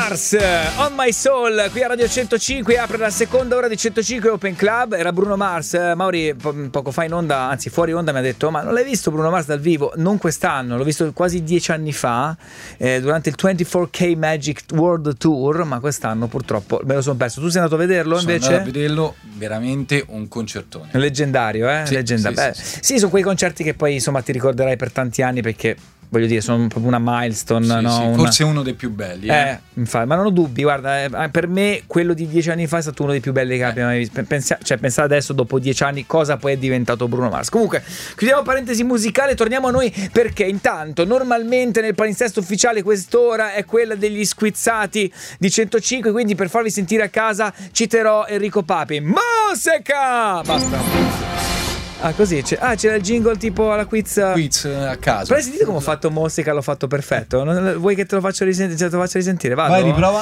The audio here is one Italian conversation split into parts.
Mars, On My Soul, qui a Radio 105, apre la seconda ora di 105 Open Club. Era Bruno Mars. Mauri poco fa in onda, anzi fuori onda, mi ha detto: ma non l'hai visto Bruno Mars dal vivo? Non quest'anno, l'ho visto quasi 10 anni fa, durante il 24K Magic World Tour, ma quest'anno purtroppo me lo sono perso. Tu sei andato a vederlo invece? Sono andato a vederlo, veramente un concertone. Leggendario, Sì, leggendario. Sì, sono quei concerti che poi insomma ti ricorderai per tanti anni, perché voglio dire, sono proprio una milestone, Sì, no? sì, forse uno dei più belli. Infatti, ma non ho dubbi, guarda, per me quello di 10 anni fa è stato uno dei più belli che abbiamo mai visto. Pensate adesso, dopo 10 anni, cosa poi è diventato Bruno Mars. Comunque, chiudiamo parentesi musicale, torniamo a noi, perché intanto normalmente nel palinsesto ufficiale quest'ora è quella degli squizzati di 105, quindi per farvi sentire a casa citerò Enrico Papi. Musica! Basta. Ah, così c'era il jingle tipo alla quiz a caso. Però hai sentito come ho fatto Mosseca? L'ho fatto perfetto. Vuoi che te lo faccia risentire? Vado? Vai, riprova.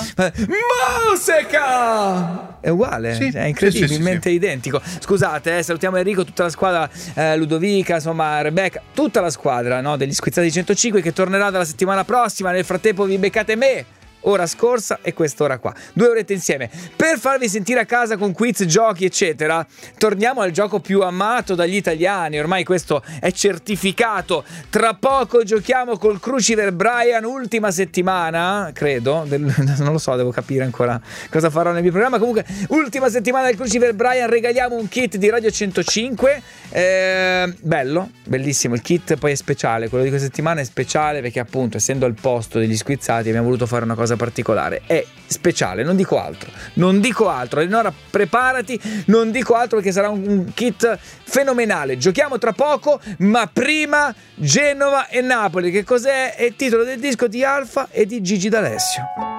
Mosseca! È uguale, sì, è incredibilmente sì. identico. Scusate, salutiamo Enrico, tutta la squadra, Ludovica, insomma Rebecca, tutta la squadra, no, degli Squizzati 105, che tornerà dalla settimana prossima. Nel frattempo vi beccate me, ora scorsa e quest'ora qua, 2 orette insieme per farvi sentire a casa con quiz, giochi eccetera. Torniamo al gioco più amato dagli italiani, ormai questo è certificato. Tra poco giochiamo col Cruciver Brian, ultima settimana credo non lo so, devo capire ancora cosa farò nel mio programma. Comunque ultima settimana del Cruciver Brian, regaliamo un kit di Radio 105, bello, bellissimo il kit. Poi è speciale, quello di questa settimana è speciale perché appunto, essendo al posto degli squizzati, abbiamo voluto fare una cosa particolare, è speciale, non dico altro. Eleonora, preparati, non dico altro perché sarà un kit fenomenale. Giochiamo tra poco, ma prima Genova e Napoli. Che cos'è? È il titolo del disco di Alfa e di Gigi D'Alessio.